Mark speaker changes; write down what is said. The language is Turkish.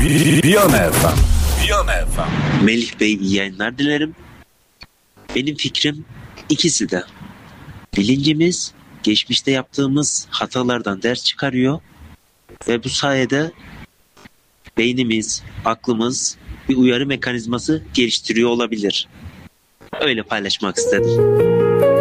Speaker 1: Viyana FM. Viyana FM.
Speaker 2: Melih Bey, iyi yayınlar dilerim. Benim fikrim ikisi de. Bilincimiz geçmişte yaptığımız hatalardan ders çıkarıyor ve bu sayede beynimiz, aklımız bir uyarı mekanizması geliştiriyor olabilir. Öyle paylaşmak istedim.